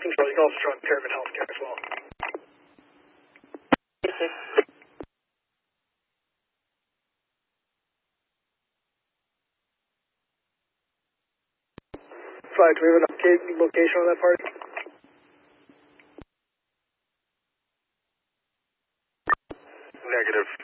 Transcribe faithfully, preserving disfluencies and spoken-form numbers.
control. You can also join Pyramid Healthcare as well. Five, do we have an update location on that party? Negative.